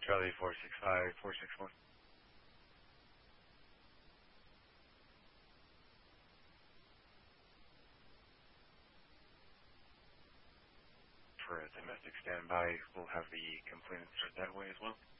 Charlie 465 461. For a domestic standby, we'll have the complainant start that way as well.